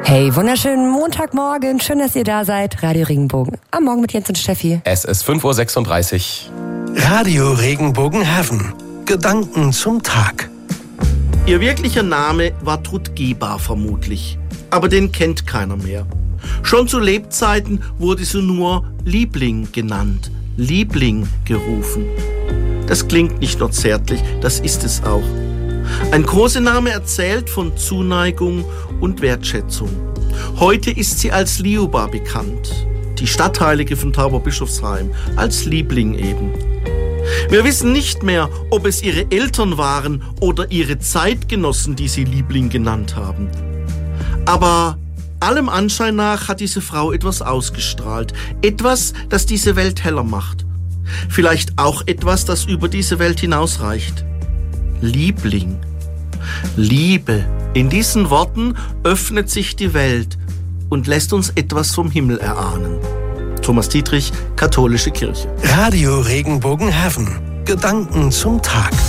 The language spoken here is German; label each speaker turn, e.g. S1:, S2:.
S1: Hey, wunderschönen Montagmorgen. Schön, dass ihr da seid. Radio Regenbogen. Am Morgen mit Jens und Steffi.
S2: Es ist 5:36 Uhr.
S3: Radio Regenbogenhafen. Gedanken zum Tag.
S4: Ihr wirklicher Name war Trudgiba vermutlich, aber den kennt keiner mehr. Schon zu Lebzeiten wurde sie nur Liebling genannt, Liebling gerufen. Das klingt nicht nur zärtlich, das ist es auch. Ein Kosename erzählt von Zuneigung und Wertschätzung. Heute ist sie als Liuba bekannt, die Stadtheilige von Tauberbischofsheim, als Liebling eben. Wir wissen nicht mehr, ob es ihre Eltern waren oder ihre Zeitgenossen, die sie Liebling genannt haben. Aber allem Anschein nach hat diese Frau etwas ausgestrahlt, etwas, das diese Welt heller macht. Vielleicht auch etwas, das über diese Welt hinausreicht. Liebling. Liebe. In diesen Worten öffnet sich die Welt und lässt uns etwas vom Himmel erahnen. Thomas Dietrich, Katholische Kirche.
S3: Radio Regenbogenhafen. Gedanken zum Tag.